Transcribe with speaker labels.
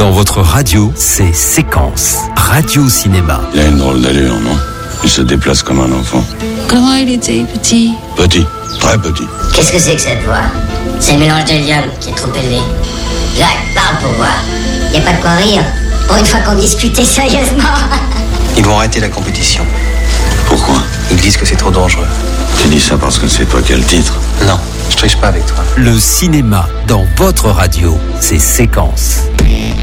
Speaker 1: Dans votre radio, c'est Séquence. Radio-cinéma.
Speaker 2: Il a une drôle d'allure, non? Il se déplace comme un enfant.
Speaker 3: Comment il était petit?
Speaker 2: Petit, très petit.
Speaker 4: Qu'est-ce que c'est que cette voix? C'est le mélange d'hélium qui est trop élevé. Jacques, parle pour voir. Y a pas de quoi rire. Pour une fois qu'on discutait sérieusement.
Speaker 5: Ils vont arrêter la compétition.
Speaker 2: Pourquoi?
Speaker 5: Ils disent que c'est trop dangereux.
Speaker 2: Tu dis ça parce que c'est toi qui as le titre.
Speaker 5: Non, je triche pas avec toi.
Speaker 1: Le cinéma dans votre radio, c'est Séquence.